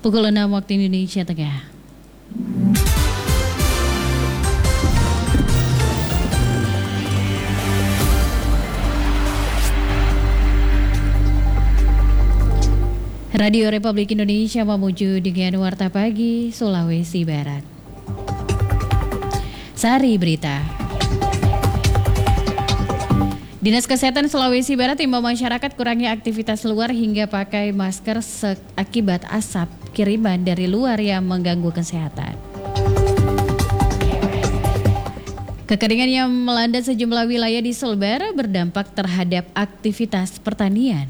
Pukul 6 waktu Indonesia Tengah. Radio Republik Indonesia memuju dengan Warta Pagi Sulawesi Barat. Sari Berita. Dinas Kesehatan Sulawesi Barat imbau masyarakat kurangi aktivitas luar hingga pakai masker akibat asap kiriman dari luar yang mengganggu kesehatan. Kekeringan yang melanda sejumlah wilayah di Sulbar berdampak terhadap aktivitas pertanian.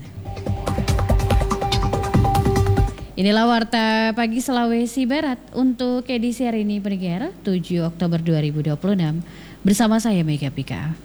Inilah Warta Pagi Sulawesi Barat untuk edisi hari ini pendengar 7 Oktober 2026 bersama saya Mega Pika.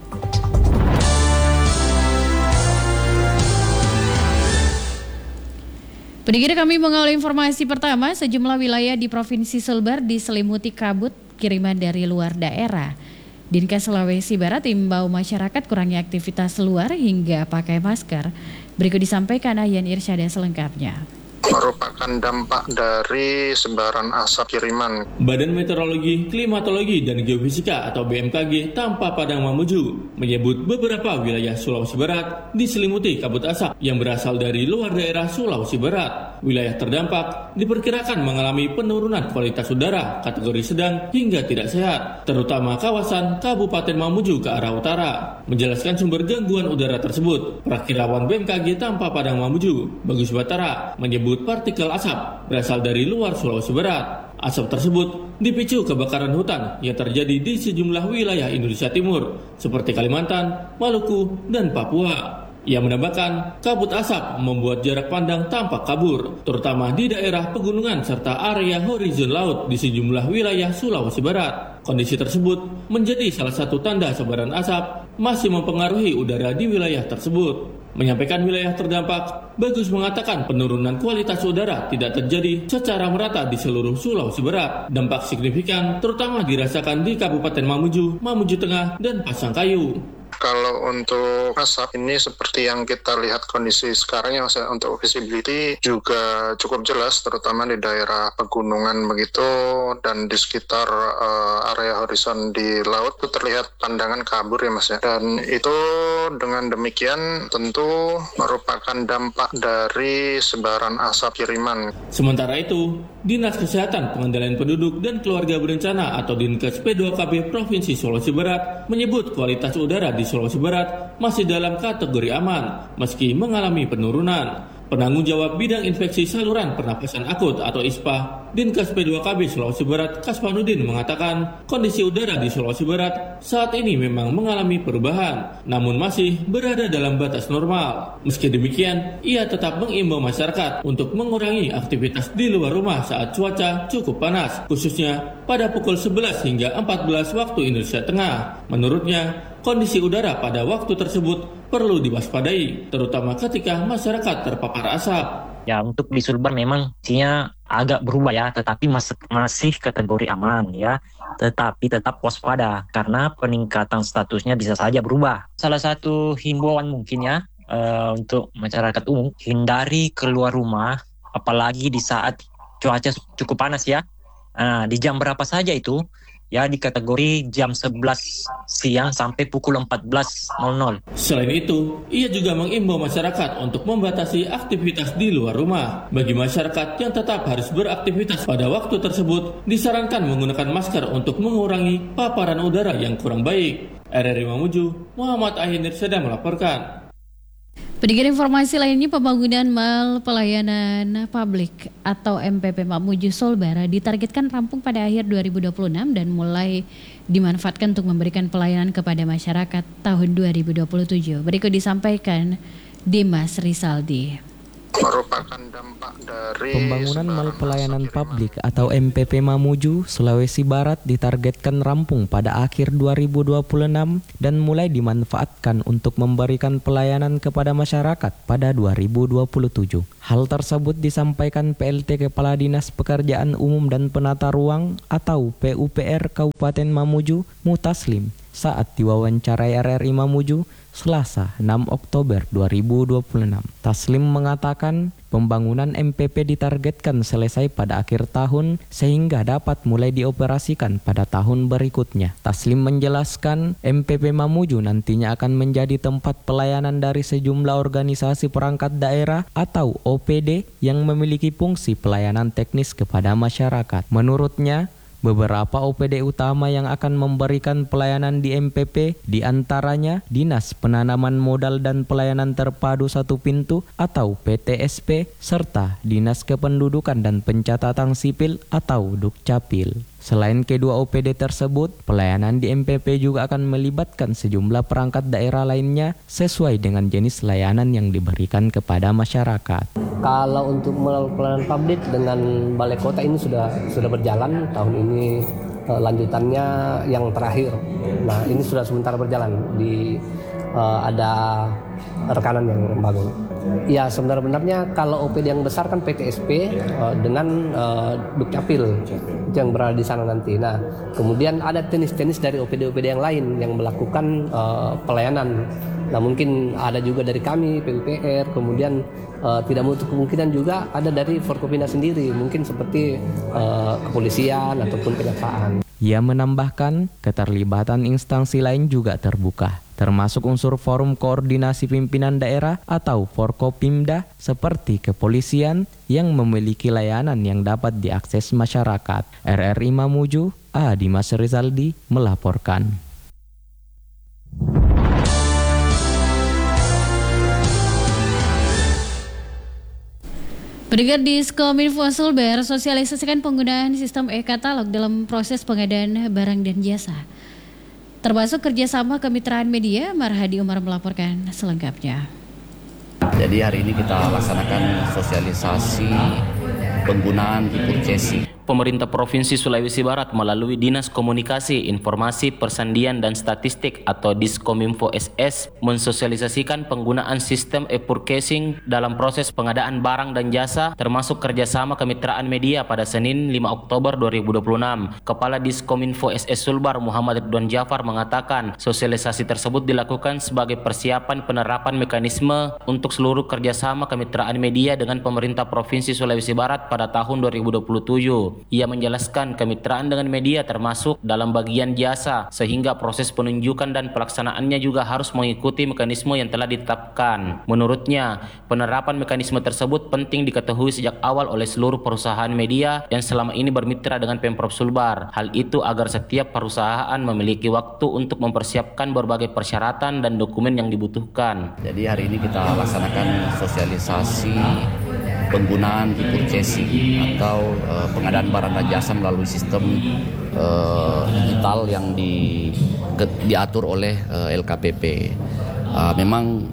Pendengar, kami mengawali informasi pertama, sejumlah wilayah di Provinsi Sulbar diselimuti kabut kiriman dari luar daerah. Dinkes Sulawesi Barat imbau masyarakat kurangi aktivitas luar hingga pakai masker. Berikut disampaikan Ayan Irsyada selengkapnya. Merupakan dampak dari sebaran asap kiriman. Badan Meteorologi, Klimatologi, dan Geofisika atau BMKG Tampak Padang Mamuju menyebut beberapa wilayah Sulawesi Barat diselimuti kabut asap yang berasal dari luar daerah Sulawesi Barat. Wilayah terdampak diperkirakan mengalami penurunan kualitas udara kategori sedang hingga tidak sehat, terutama kawasan Kabupaten Mamuju ke arah utara. Menjelaskan sumber gangguan udara tersebut, Prakirawan BMKG Tampak Padang Mamuju, Bagus Batara, menyebut partikel asap berasal dari luar Sulawesi Barat. Asap tersebut dipicu kebakaran hutan yang terjadi di sejumlah wilayah Indonesia Timur seperti Kalimantan, Maluku, dan Papua. Ia menambahkan kabut asap membuat jarak pandang tampak kabur, terutama di daerah pegunungan serta area horizon laut di sejumlah wilayah Sulawesi Barat. Kondisi tersebut menjadi salah satu tanda sebaran asap masih mempengaruhi udara di wilayah tersebut. Menyampaikan wilayah terdampak, Bagus mengatakan penurunan kualitas udara tidak terjadi secara merata di seluruh Sulawesi Barat. Dampak signifikan terutama dirasakan di Kabupaten Mamuju, Mamuju Tengah, dan Pasangkayu. Kalau untuk asap ini seperti yang kita lihat kondisi sekarang, yang untuk visibility juga cukup jelas, terutama di daerah pegunungan begitu dan di sekitar area horizon di laut itu terlihat pandangan kabur ya Mas ya. Dan itu dengan demikian tentu merupakan dampak dari sebaran asap kiriman. Sementara itu, Dinas Kesehatan Pengendalian Penduduk dan Keluarga Berencana atau Dinkes P2KB Provinsi Sulawesi Barat menyebut kualitas udara di Sulawesi Barat masih dalam kategori aman meski mengalami penurunan. Penanggung jawab bidang infeksi saluran pernapasan akut atau ISPA Dinkes P2KB Sulawesi Barat Kaspanudin mengatakan kondisi udara di Sulawesi Barat saat ini memang mengalami perubahan namun masih berada dalam batas normal. Meski demikian, ia tetap mengimbau masyarakat untuk mengurangi aktivitas di luar rumah saat cuaca cukup panas, khususnya pada pukul 11 hingga 14 waktu Indonesia Tengah. Menurutnya, kondisi udara pada waktu tersebut perlu diwaspadai, terutama ketika masyarakat terpapar asap. Ya, untuk di Sulbar memang isinya agak berubah ya, tetapi masih kategori aman ya. Tetapi tetap waspada karena peningkatan statusnya bisa saja berubah. Salah satu himbauan mungkin ya untuk masyarakat umum, hindari keluar rumah apalagi di saat cuaca cukup panas ya. Di jam berapa saja itu? Ya, di kategori jam 11 siang sampai pukul 14.00. Selain itu, ia juga mengimbau masyarakat untuk membatasi aktivitas di luar rumah. Bagi masyarakat yang tetap harus beraktivitas pada waktu tersebut, disarankan menggunakan masker untuk mengurangi paparan udara yang kurang baik. RRI Mamuju, Muhammad Ahin Irsada melaporkan. Pendengar, informasi lainnya, pembangunan Mal Pelayanan Publik atau MPP Mamuju Sulbar ditargetkan rampung pada akhir 2026 dan mulai dimanfaatkan untuk memberikan pelayanan kepada masyarakat tahun 2027. Berikut disampaikan Dimas Risaldi. Merupakan dampak dari pembangunan Mal Pelayanan Publik atau MPP Mamuju Sulawesi Barat ditargetkan rampung pada akhir 2026 dan mulai dimanfaatkan untuk memberikan pelayanan kepada masyarakat pada 2027. Hal tersebut disampaikan PLT Kepala Dinas Pekerjaan Umum dan Penata Ruang atau PUPR Kabupaten Mamuju Mutaslim saat diwawancarai RRI Mamuju Selasa 6 Oktober 2026. Taslim mengatakan pembangunan MPP ditargetkan selesai pada akhir tahun sehingga dapat mulai dioperasikan pada tahun berikutnya. Taslim menjelaskan MPP Mamuju nantinya akan menjadi tempat pelayanan dari sejumlah organisasi perangkat daerah atau OPD yang memiliki fungsi pelayanan teknis kepada masyarakat. Menurutnya, beberapa OPD utama yang akan memberikan pelayanan di MPP diantaranya Dinas Penanaman Modal dan Pelayanan Terpadu Satu Pintu atau PTSP serta Dinas Kependudukan dan Pencatatan Sipil atau Dukcapil. Selain kedua OPD tersebut, pelayanan di MPP juga akan melibatkan sejumlah perangkat daerah lainnya sesuai dengan jenis layanan yang diberikan kepada masyarakat. Kalau untuk pelayanan publik dengan Balai Kota ini sudah berjalan tahun ini, lanjutannya yang terakhir. Nah, ini sudah sementara berjalan ada rekanan yang membangun. Ya, sebenarnya kalau OPD yang besar kan PTSP dengan Dukcapil yang berada di sana nanti. Nah, kemudian ada tenis-tenis dari OPD-OPD yang lain yang melakukan pelayanan. Nah, mungkin ada juga dari kami PUPR, kemudian tidak menutup kemungkinan juga ada dari Forkopimda sendiri, mungkin seperti kepolisian ataupun kejaksaan. Ia menambahkan keterlibatan instansi lain juga terbuka, termasuk unsur Forum Koordinasi Pimpinan Daerah atau Forkopimda seperti kepolisian yang memiliki layanan yang dapat diakses masyarakat. RRI Mamuju, Dimas Rizaldi melaporkan. Pendengar Diskominfo Sulbar sosialisasikan penggunaan sistem e-katalog dalam proses pengadaan barang dan jasa. Termasuk kerjasama kemitraan media, Marhadi Umar melaporkan selengkapnya. Jadi hari ini kita laksanakan sosialisasi penggunaan e-purchasing. Pemerintah Provinsi Sulawesi Barat melalui Dinas Komunikasi, Informasi, Persandian dan Statistik atau Diskominfo SS mensosialisasikan penggunaan sistem e-purchasing dalam proses pengadaan barang dan jasa termasuk kerjasama kemitraan media pada Senin 5 Oktober 2026. Kepala Diskominfo SS Sulbar Muhammad Ridwan Jafar mengatakan sosialisasi tersebut dilakukan sebagai persiapan penerapan mekanisme untuk seluruh kerjasama kemitraan media dengan pemerintah Provinsi Sulawesi Barat pada tahun 2027. Ia menjelaskan kemitraan dengan media termasuk dalam bagian jasa sehingga proses penunjukan dan pelaksanaannya juga harus mengikuti mekanisme yang telah ditetapkan. Menurutnya, penerapan mekanisme tersebut penting diketahui sejak awal oleh seluruh perusahaan media yang selama ini bermitra dengan Pemprov Sulbar. Hal itu agar setiap perusahaan memiliki waktu untuk mempersiapkan berbagai persyaratan dan dokumen yang dibutuhkan. Jadi hari ini kita laksanakan sosialisasi penggunaan e-purchasing atau pengadaan barang dan jasa melalui sistem digital yang diatur oleh LKPP. Memang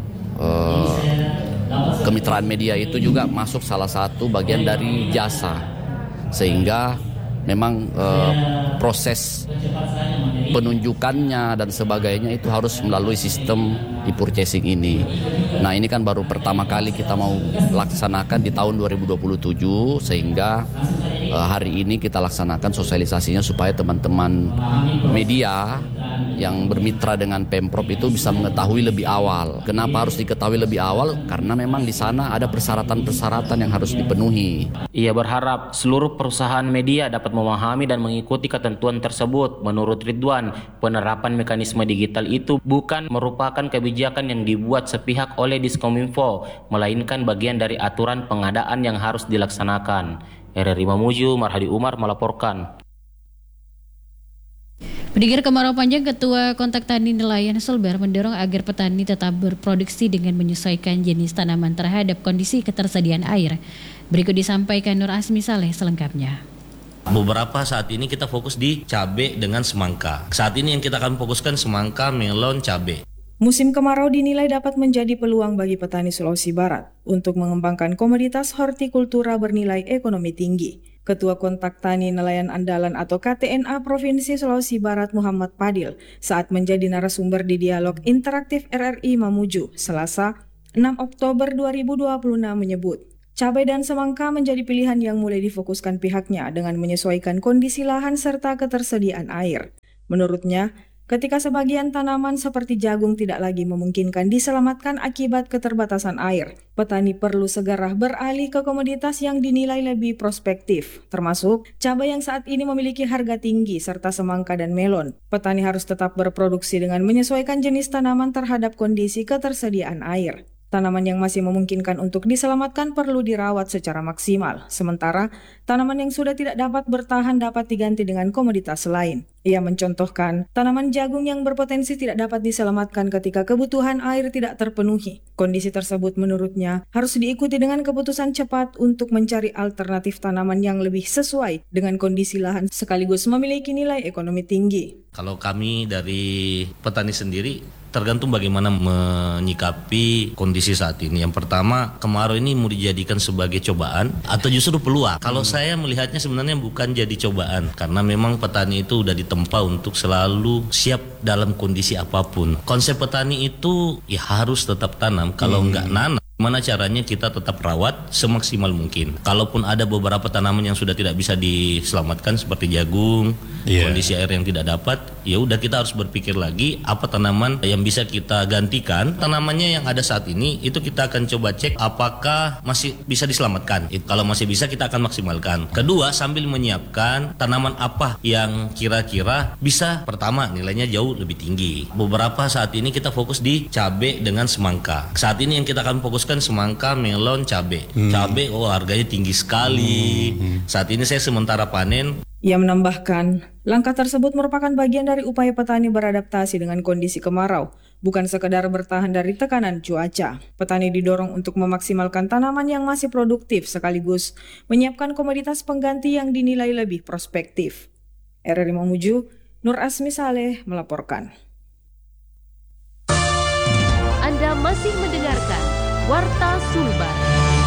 kemitraan media itu juga masuk salah satu bagian dari jasa, sehingga memang proses penunjukannya dan sebagainya itu harus melalui sistem e-purchasing ini. Nah, ini kan baru pertama kali kita mau laksanakan di tahun 2027, sehingga hari ini kita laksanakan sosialisasinya supaya teman-teman media yang bermitra dengan Pemprov itu bisa mengetahui lebih awal. Kenapa harus diketahui lebih awal? Karena memang di sana ada persyaratan-persyaratan yang harus dipenuhi. Ia berharap seluruh perusahaan media dapat memahami dan mengikuti ketentuan tersebut. Menurut Ridwan, penerapan mekanisme digital itu bukan merupakan kebijakan yang dibuat sepihak oleh Diskominfo, melainkan bagian dari aturan pengadaan yang harus dilaksanakan. RRI Mamuju, Marhadi Umar melaporkan. Pendengar Kemarau Panjang, Ketua Kontak Tani Nelayan Sulbar mendorong agar petani tetap berproduksi dengan menyesuaikan jenis tanaman terhadap kondisi ketersediaan air. Berikut disampaikan Nur Asmi Saleh selengkapnya. Beberapa saat ini kita fokus di cabai dengan semangka. Saat ini yang kita akan fokuskan semangka, melon, cabai. Musim kemarau dinilai dapat menjadi peluang bagi petani Sulawesi Barat untuk mengembangkan komoditas hortikultura bernilai ekonomi tinggi. Ketua Kontak Tani Nelayan Andalan atau KTNA Provinsi Sulawesi Barat Muhammad Padil saat menjadi narasumber di dialog interaktif RRI Mamuju Selasa 6 Oktober 2026 menyebut, cabai dan semangka menjadi pilihan yang mulai difokuskan pihaknya dengan menyesuaikan kondisi lahan serta ketersediaan air. Menurutnya, Ketika sebagian tanaman seperti jagung tidak lagi memungkinkan diselamatkan akibat keterbatasan air, petani perlu segera beralih ke komoditas yang dinilai lebih prospektif, termasuk cabai yang saat ini memiliki harga tinggi serta semangka dan melon. Petani harus tetap berproduksi dengan menyesuaikan jenis tanaman terhadap kondisi ketersediaan air. Tanaman yang masih memungkinkan untuk diselamatkan perlu dirawat secara maksimal, sementara tanaman yang sudah tidak dapat bertahan dapat diganti dengan komoditas lain. Ia mencontohkan, tanaman jagung yang berpotensi tidak dapat diselamatkan ketika kebutuhan air tidak terpenuhi. Kondisi tersebut menurutnya harus diikuti dengan keputusan cepat untuk mencari alternatif tanaman yang lebih sesuai dengan kondisi lahan sekaligus memiliki nilai ekonomi tinggi. Kalau kami dari petani sendiri, tergantung bagaimana menyikapi kondisi saat ini. Yang pertama, kemarau ini mau dijadikan sebagai cobaan atau justru peluang. Kalau saya melihatnya sebenarnya bukan jadi cobaan, karena memang petani itu udah ditempa untuk selalu siap dalam kondisi apapun. Konsep petani itu ya harus tetap tanam. Kalau nggak nanam, gimana caranya kita tetap rawat semaksimal mungkin. Kalaupun ada beberapa tanaman yang sudah tidak bisa diselamatkan seperti jagung, kondisi air yang tidak dapat, ya udah kita harus berpikir lagi apa tanaman yang bisa kita gantikan. Tanamannya yang ada saat ini itu kita akan coba cek apakah masih bisa diselamatkan. Kalau masih bisa kita akan maksimalkan. Kedua, sambil menyiapkan tanaman apa yang kira-kira bisa pertama nilainya jauh lebih tinggi. Beberapa saat ini kita fokus di cabai dengan semangka. Saat ini yang kita akan fokuskan semangka, melon, cabai. Cabai harganya tinggi sekali. Saat ini saya sementara panen. Ia menambahkan, langkah tersebut merupakan bagian dari upaya petani beradaptasi dengan kondisi kemarau, bukan sekedar bertahan dari tekanan cuaca. Petani didorong untuk memaksimalkan tanaman yang masih produktif sekaligus menyiapkan komoditas pengganti yang dinilai lebih prospektif. RRI Mamuju, Nur Asmi Saleh melaporkan. Anda masih mendengarkan Warta Sulbar.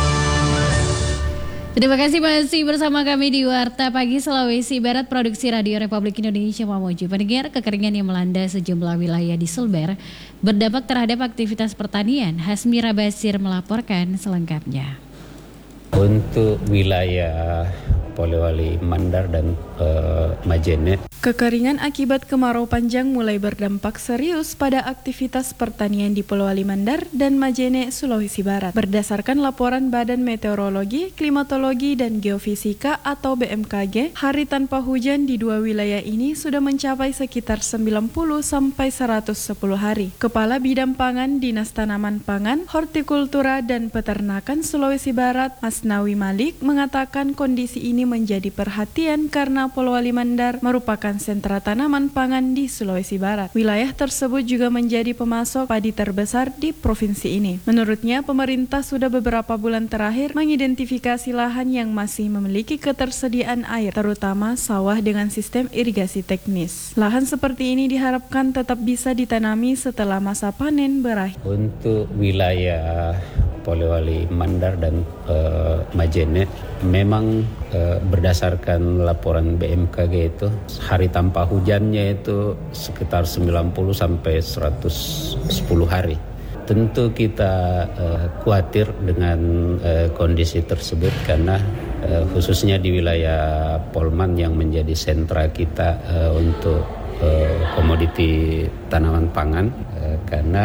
Terima kasih masih bersama kami di Warta Pagi Sulawesi Barat, Produksi Radio Republik Indonesia Mamuju. Pendengar, kekeringan yang melanda sejumlah wilayah di Sulbar berdampak terhadap aktivitas pertanian. Hasmira Basir melaporkan selengkapnya. Untuk wilayah Polewali Mandar dan Majene, kekeringan akibat kemarau panjang mulai berdampak serius pada aktivitas pertanian di Polewali Mandar dan Majene, Sulawesi Barat. Berdasarkan laporan Badan Meteorologi, Klimatologi, dan Geofisika atau BMKG, hari tanpa hujan di dua wilayah ini sudah mencapai sekitar 90 sampai 110 hari. Kepala Bidang Pangan Dinas Tanaman Pangan, Hortikultura, dan Peternakan Sulawesi Barat, Masnawi Malik, mengatakan kondisi ini menjadi perhatian karena Polewali Mandar merupakan sentra tanaman pangan di Sulawesi Barat. Wilayah tersebut juga menjadi pemasok padi terbesar di provinsi ini. Menurutnya, pemerintah sudah beberapa bulan terakhir mengidentifikasi lahan yang masih memiliki ketersediaan air, terutama sawah dengan sistem irigasi teknis. Lahan seperti ini diharapkan tetap bisa ditanami setelah masa panen berakhir. Untuk wilayah Polewali Mandar dan Majene, memang berdasarkan laporan BMKG itu hari tanpa hujannya itu sekitar 90 sampai 110 hari. Tentu kita khawatir dengan kondisi tersebut karena khususnya di wilayah Polman yang menjadi sentra kita untuk komoditi tanaman pangan, karena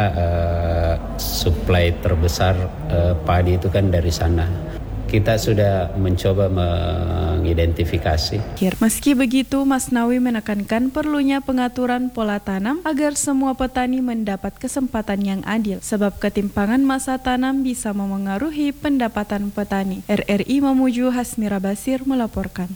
suplai terbesar padi itu kan dari sana. Kita sudah mencoba mengidentifikasi. Meski begitu, Masnawi menekankan perlunya pengaturan pola tanam agar semua petani mendapat kesempatan yang adil, sebab ketimpangan masa tanam bisa memengaruhi pendapatan petani. RRI Mamuju, Hasmira Basir melaporkan.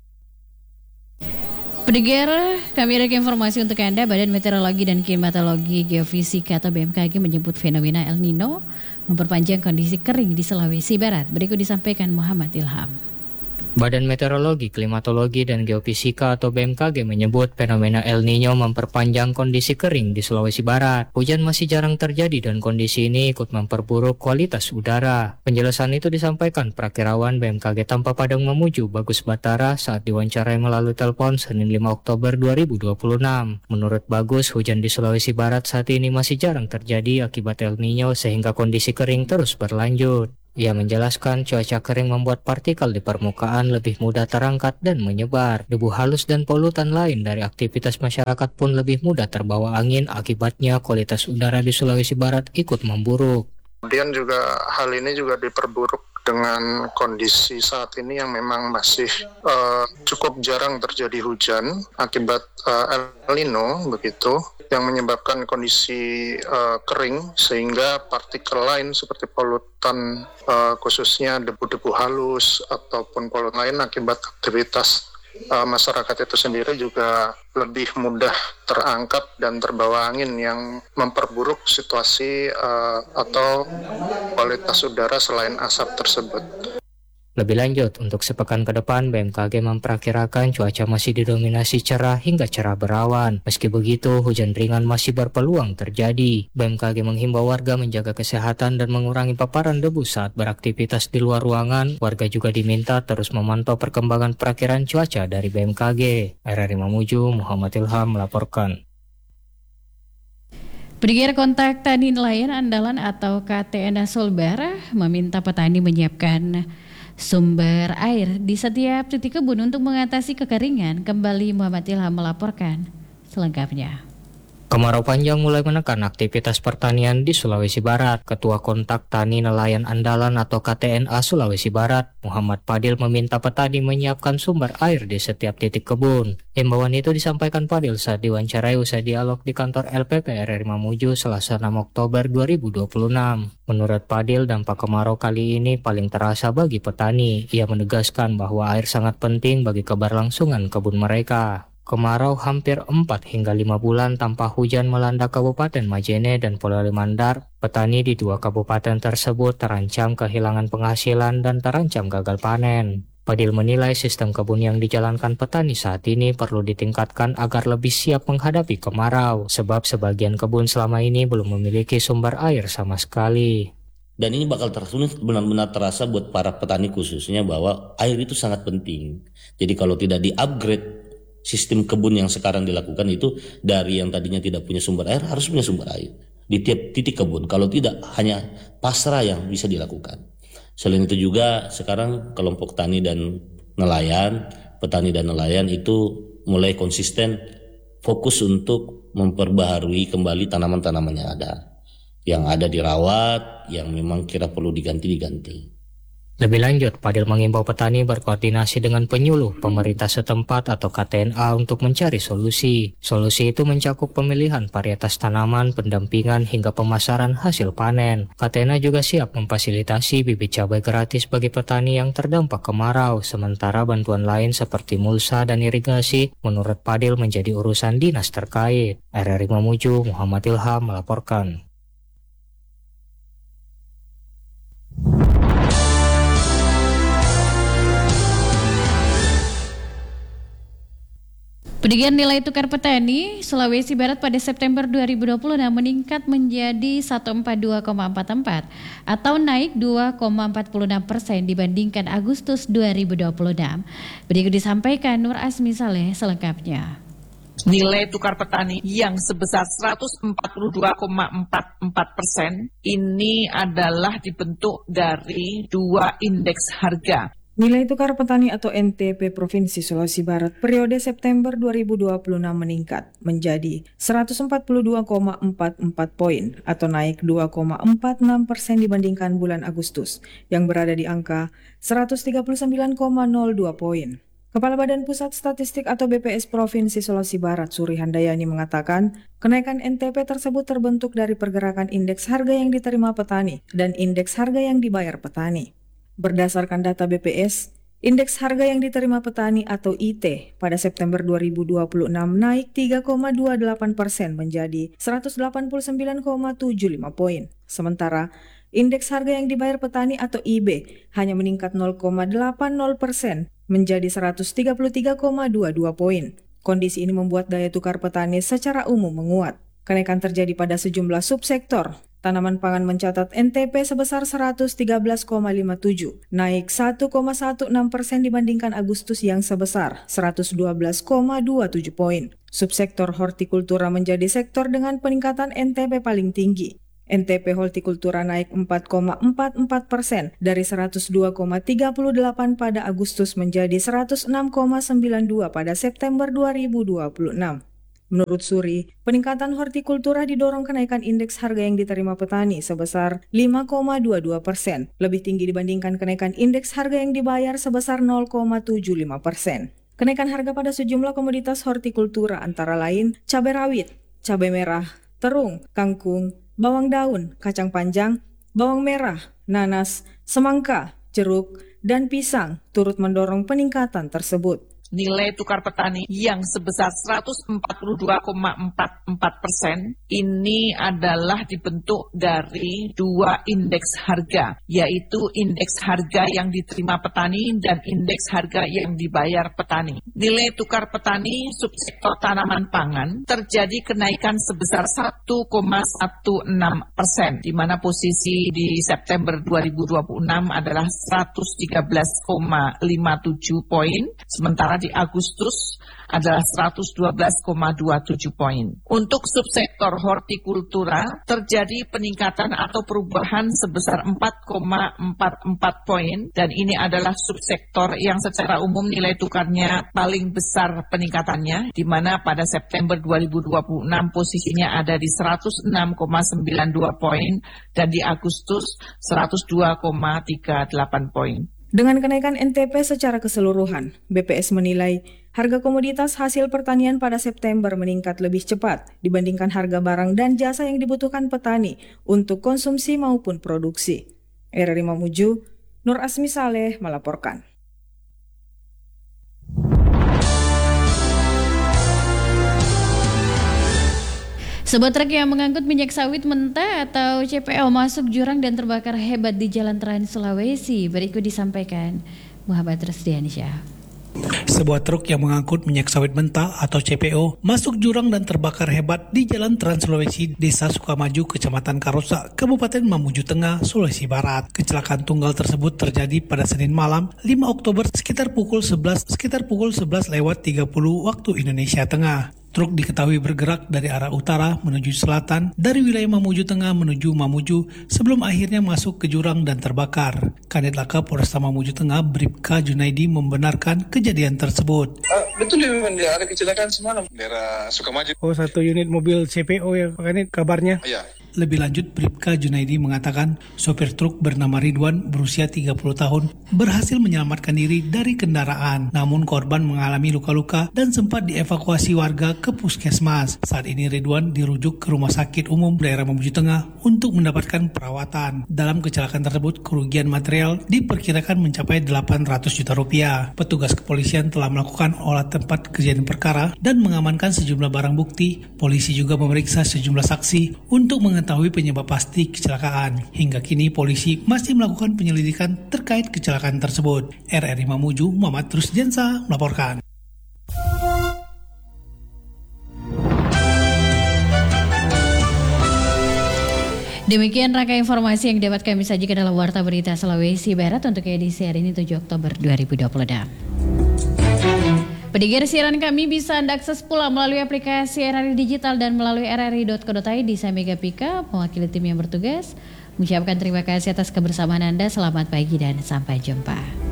Pendengar, kami ada informasi untuk Anda. Badan Meteorologi dan Klimatologi Geofisika atau BMKG menyebut fenomena El Nino memperpanjang kondisi kering di Sulawesi Barat. Berikut disampaikan Muhammad Ilham. Badan Meteorologi, Klimatologi, dan Geofisika atau BMKG menyebut fenomena El Nino memperpanjang kondisi kering di Sulawesi Barat. Hujan masih jarang terjadi dan kondisi ini ikut memperburuk kualitas udara. Penjelasan itu disampaikan Prakirawan BMKG Tampa Padang Mamuju, Bagus Batara, saat diwawancarai melalui telepon Senin 5 Oktober 2026. Menurut Bagus, hujan di Sulawesi Barat saat ini masih jarang terjadi akibat El Nino sehingga kondisi kering terus berlanjut. Ia menjelaskan cuaca kering membuat partikel di permukaan lebih mudah terangkat dan menyebar. Debu halus dan polutan lain dari aktivitas masyarakat pun lebih mudah terbawa angin, akibatnya kualitas udara di Sulawesi Barat ikut memburuk. Kemudian juga hal ini juga diperburuk dengan kondisi saat ini yang memang masih cukup jarang terjadi hujan akibat El Nino begitu, yang menyebabkan kondisi kering sehingga partikel lain seperti polutan khususnya debu-debu halus ataupun polutan lain akibat aktivitas masyarakat itu sendiri juga lebih mudah terangkat dan terbawa angin yang memperburuk situasi atau kualitas udara selain asap tersebut. Lebih lanjut, untuk sepekan ke depan, BMKG memperkirakan cuaca masih didominasi cerah hingga cerah berawan. Meski begitu, hujan ringan masih berpeluang terjadi. BMKG menghimbau warga menjaga kesehatan dan mengurangi paparan debu saat beraktivitas di luar ruangan. Warga juga diminta terus memantau perkembangan perakiran cuaca dari BMKG. RRI Mamuju, Muhammad Ilham melaporkan. Pendengar Kontak Tani Nelayan Andalan atau KTNA Sulbar meminta petani menyiapkan sumber air di setiap titik kebun untuk mengatasi kekeringan. Kembali Muhammad Ilham melaporkan selengkapnya. Kemarau panjang mulai menekan aktivitas pertanian di Sulawesi Barat. Ketua Kontak Tani Nelayan Andalan atau KTNA Sulawesi Barat, Muhammad Fadil, meminta petani menyiapkan sumber air di setiap titik kebun. Himbauan itu disampaikan Fadil saat diwawancarai usai dialog di kantor LPP RRI Mamuju Selasa 6 Oktober 2026. Menurut Fadil, dampak kemarau kali ini paling terasa bagi petani. Ia menegaskan bahwa air sangat penting bagi keberlangsungan kebun mereka. Kemarau hampir 4 hingga 5 bulan tanpa hujan melanda Kabupaten Majene dan Polewali Mandar. Petani di 2 kabupaten tersebut terancam kehilangan penghasilan dan terancam gagal panen. Fadil menilai sistem kebun yang dijalankan petani saat ini perlu ditingkatkan agar lebih siap menghadapi kemarau, sebab sebagian kebun selama ini belum memiliki sumber air sama sekali. Dan ini bakal benar-benar terasa buat para petani khususnya bahwa air itu sangat penting. Jadi kalau tidak di-upgrade sistem kebun yang sekarang dilakukan itu, dari yang tadinya tidak punya sumber air harus punya sumber air di tiap titik kebun. Kalau tidak, hanya pasrah yang bisa dilakukan. Selain itu juga sekarang kelompok petani dan nelayan itu mulai konsisten fokus untuk memperbaharui kembali tanaman-tanaman yang ada dirawat, yang memang kira perlu diganti. Lebih lanjut, Fadil mengimbau petani berkoordinasi dengan penyuluh pemerintah setempat atau KTNA untuk mencari solusi. Solusi itu mencakup pemilihan varietas tanaman, pendampingan, hingga pemasaran hasil panen. KTNA juga siap memfasilitasi bibit cabai gratis bagi petani yang terdampak kemarau, sementara bantuan lain seperti mulsa dan irigasi menurut Fadil menjadi urusan dinas terkait. RRI Mamuju, Muhammad Ilham melaporkan. Peningkatan nilai tukar petani Sulawesi Barat pada September 2026 meningkat menjadi 142,44 atau naik 2,46% dibandingkan Agustus 2026. Berikut disampaikan Nur Asmi Saleh selengkapnya. Nilai tukar petani yang sebesar 142,44% ini adalah dibentuk dari 2 indeks harga. Nilai tukar petani atau NTP Provinsi Sulawesi Barat periode September 2026 meningkat menjadi 142,44 poin atau naik 2,46% dibandingkan bulan Agustus yang berada di angka 139,02 poin. Kepala Badan Pusat Statistik atau BPS Provinsi Sulawesi Barat, Suri Handayani, mengatakan kenaikan NTP tersebut terbentuk dari pergerakan indeks harga yang diterima petani dan indeks harga yang dibayar petani. Berdasarkan data BPS, indeks harga yang diterima petani atau IT pada September 2026 naik 3,28% menjadi 189,75 poin. Sementara, indeks harga yang dibayar petani atau IB hanya meningkat 0,80% menjadi 133,22 poin. Kondisi ini membuat daya tukar petani secara umum menguat. Kenaikan terjadi pada sejumlah subsektor. Tanaman pangan mencatat NTP sebesar 113,57, naik 1,16% dibandingkan Agustus yang sebesar 112,27 poin. Subsektor hortikultura menjadi sektor dengan peningkatan NTP paling tinggi. NTP Hortikultura naik 4,44% dari 102,38 pada Agustus menjadi 106,92 pada September 2026. Menurut Suri, peningkatan hortikultura didorong kenaikan indeks harga yang diterima petani sebesar 5,22%, lebih tinggi dibandingkan kenaikan indeks harga yang dibayar sebesar 0,75%. Kenaikan harga pada sejumlah komoditas hortikultura antara lain cabai rawit, cabai merah, terung, kangkung, bawang daun, kacang panjang, bawang merah, nanas, semangka, jeruk, dan pisang turut mendorong peningkatan tersebut. Nilai tukar petani yang sebesar 142,44% ini adalah dibentuk dari dua indeks harga, yaitu indeks harga yang diterima petani dan indeks harga yang dibayar petani. Nilai tukar petani subsektor tanaman pangan terjadi kenaikan sebesar 1,16%, di mana posisi di September 2026 adalah 113,57 poin, sementara di Agustus adalah 112,27 poin. Untuk subsektor hortikultura terjadi peningkatan atau perubahan sebesar 4,44 poin, dan ini adalah subsektor yang secara umum nilai tukarnya paling besar peningkatannya, di mana pada September 2026 posisinya ada di 106,92 poin dan di Agustus 102,38 poin. Dengan kenaikan NTP secara keseluruhan, BPS menilai harga komoditas hasil pertanian pada September meningkat lebih cepat dibandingkan harga barang dan jasa yang dibutuhkan petani untuk konsumsi maupun produksi. RRI Mamuju, Nur Asmi Saleh melaporkan. Sebuah truk yang mengangkut minyak sawit mentah atau CPO masuk jurang dan terbakar hebat di Jalan Trans Sulawesi. Berikut disampaikan Muhammad Resdiansyah. Sebuah truk yang mengangkut minyak sawit mentah atau CPO masuk jurang dan terbakar hebat di Jalan Trans Sulawesi, Desa Sukamaju, Kecamatan Karosa, Kabupaten Mamuju Tengah, Sulawesi Barat. Kecelakaan tunggal tersebut terjadi pada Senin malam 5 Oktober sekitar pukul 11 lewat 30 waktu Indonesia Tengah. Truk diketahui bergerak dari arah utara menuju selatan dari wilayah Mamuju Tengah menuju Mamuju sebelum akhirnya masuk ke jurang dan terbakar. Kanit Laka Polresta Mamuju Tengah Bribka Junaidi membenarkan kejadian tersebut. Betul memang ada kecelakaan semalam daerah Sukamaju. Oh, satu unit mobil CPO ya Kanit kabarnya? Iya. Lebih lanjut, Bribka Junaidi mengatakan sopir truk bernama Ridwan berusia 30 tahun berhasil menyelamatkan diri dari kendaraan. Namun korban mengalami luka-luka dan sempat dievakuasi warga ke puskesmas. Saat ini Ridwan dirujuk ke Rumah Sakit Umum Daerah Mamuju Tengah untuk mendapatkan perawatan. Dalam kecelakaan tersebut, kerugian material diperkirakan mencapai 800 juta rupiah. Petugas kepolisian telah melakukan olah tempat kejadian perkara dan mengamankan sejumlah barang bukti. Polisi juga memeriksa sejumlah saksi untuk mengetahui penyebab pasti kecelakaan. Hingga kini polisi masih melakukan penyelidikan terkait kecelakaan tersebut. RRI Mamuju, Muhammad Rusdiansyah melaporkan. Demikian rangkaian informasi yang dapat kami sajikan dalam Warta Berita Sulawesi Barat untuk edisi hari ini 7 Oktober 2026. Pendengar siaran kami bisa Anda akses pula melalui aplikasi RRI Digital dan melalui rri.co.id. Saya Mega Pika, mewakili tim yang bertugas, mengucapkan terima kasih atas kebersamaan Anda. Selamat pagi dan sampai jumpa.